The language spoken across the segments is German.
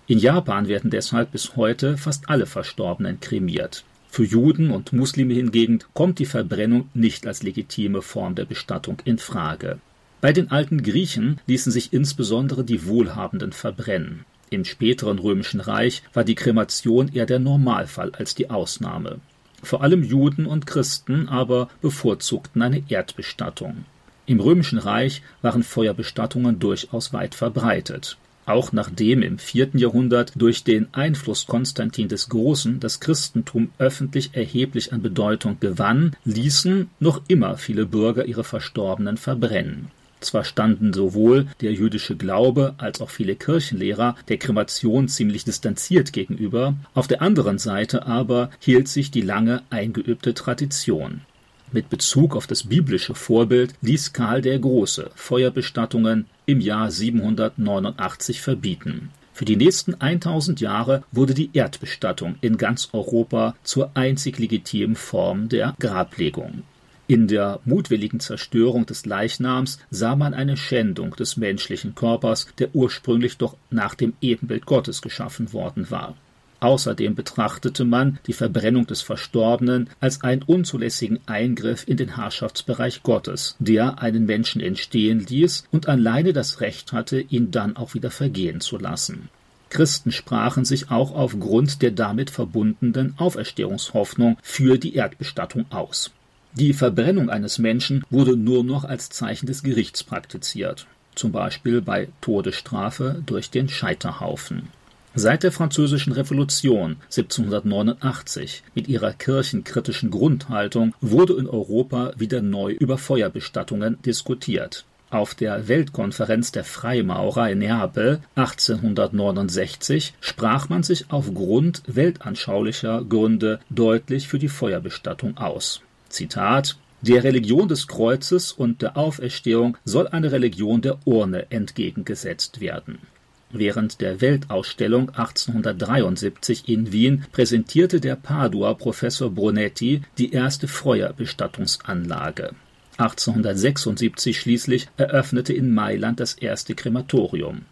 In Japan werden deshalb bis heute fast alle Verstorbenen kremiert. Für Juden und Muslime hingegen kommt die Verbrennung nicht als legitime Form der Bestattung in Frage. Bei den alten Griechen ließen sich insbesondere die Wohlhabenden verbrennen. Im späteren Römischen Reich war die Kremation eher der Normalfall als die Ausnahme. Vor allem Juden und Christen aber bevorzugten eine Erdbestattung. Im Römischen Reich waren Feuerbestattungen durchaus weit verbreitet. Auch nachdem im 4. Jahrhundert durch den Einfluss Konstantin des Großen das Christentum öffentlich erheblich an Bedeutung gewann, ließen noch immer viele Bürger ihre Verstorbenen verbrennen. Zwar standen sowohl der jüdische Glaube als auch viele Kirchenlehrer der Kremation ziemlich distanziert gegenüber, auf der anderen Seite aber hielt sich die lange eingeübte Tradition. Mit Bezug auf das biblische Vorbild ließ Karl der Große Feuerbestattungen im Jahr 789 verbieten. Für die nächsten 1000 Jahre wurde die Erdbestattung in ganz Europa zur einzig legitimen Form der Grablegung. In der mutwilligen Zerstörung des Leichnams sah man eine Schändung des menschlichen Körpers, der ursprünglich doch nach dem Ebenbild Gottes geschaffen worden war. Außerdem betrachtete man die Verbrennung des Verstorbenen als einen unzulässigen Eingriff in den Herrschaftsbereich Gottes, der einen Menschen entstehen ließ und alleine das Recht hatte, ihn dann auch wieder vergehen zu lassen. Christen sprachen sich auch aufgrund der damit verbundenen Auferstehungshoffnung für die Erdbestattung aus. Die Verbrennung eines Menschen wurde nur noch als Zeichen des Gerichts praktiziert, zum Beispiel bei Todesstrafe durch den Scheiterhaufen. Seit der Französischen Revolution 1789 mit ihrer kirchenkritischen Grundhaltung wurde in Europa wieder neu über Feuerbestattungen diskutiert. Auf der Weltkonferenz der Freimaurer in Neapel 1869 sprach man sich aufgrund weltanschaulicher Gründe deutlich für die Feuerbestattung aus. Zitat: Der Religion des Kreuzes und der Auferstehung soll eine Religion der Urne entgegengesetzt werden. Während der Weltausstellung 1873 in Wien präsentierte der Paduer Professor Brunetti die erste Feuerbestattungsanlage. 1876 schließlich eröffnete in Mailand das erste Krematorium.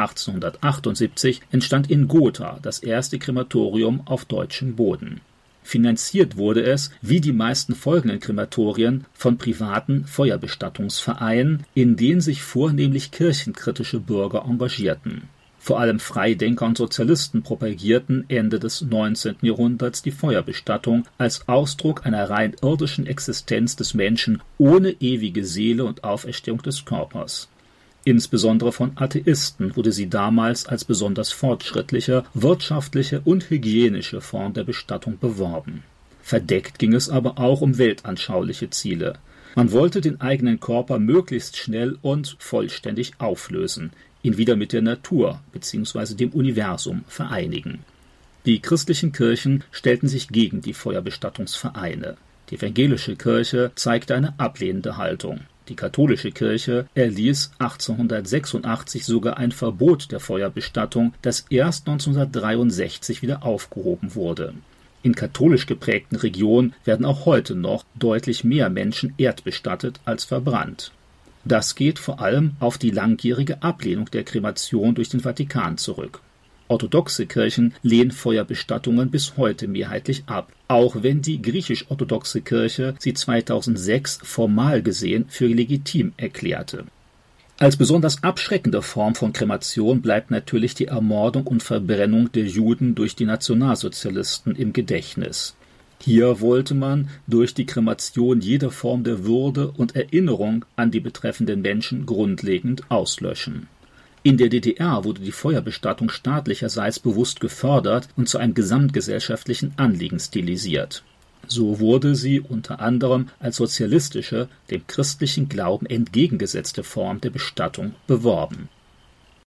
1878 entstand in Gotha das erste Krematorium auf deutschem Boden. Finanziert wurde es, wie die meisten folgenden Krematorien, von privaten Feuerbestattungsvereinen, in denen sich vornehmlich kirchenkritische Bürger engagierten. Vor allem Freidenker und Sozialisten propagierten Ende des 19. Jahrhunderts die Feuerbestattung als Ausdruck einer rein irdischen Existenz des Menschen ohne ewige Seele und Auferstehung des Körpers. Insbesondere von Atheisten wurde sie damals als besonders fortschrittliche, wirtschaftliche und hygienische Form der Bestattung beworben. Verdeckt ging es aber auch um weltanschauliche Ziele. Man wollte den eigenen Körper möglichst schnell und vollständig auflösen, ihn wieder mit der Natur bzw. dem Universum vereinigen. Die christlichen Kirchen stellten sich gegen die Feuerbestattungsvereine. Die evangelische Kirche zeigte eine ablehnende Haltung. Die katholische Kirche erließ 1886 sogar ein Verbot der Feuerbestattung, das erst 1963 wieder aufgehoben wurde. In katholisch geprägten Regionen werden auch heute noch deutlich mehr Menschen erdbestattet als verbrannt. Das geht vor allem auf die langjährige Ablehnung der Kremation durch den Vatikan zurück. Orthodoxe Kirchen lehnen Feuerbestattungen bis heute mehrheitlich ab, auch wenn die griechisch-orthodoxe Kirche sie 2006 formal gesehen für legitim erklärte. Als besonders abschreckende Form von Kremation bleibt natürlich die Ermordung und Verbrennung der Juden durch die Nationalsozialisten im Gedächtnis. Hier wollte man durch die Kremation jede Form der Würde und Erinnerung an die betreffenden Menschen grundlegend auslöschen. In der DDR wurde die Feuerbestattung staatlicherseits bewusst gefördert und zu einem gesamtgesellschaftlichen Anliegen stilisiert. So wurde sie unter anderem als sozialistische, dem christlichen Glauben entgegengesetzte Form der Bestattung beworben.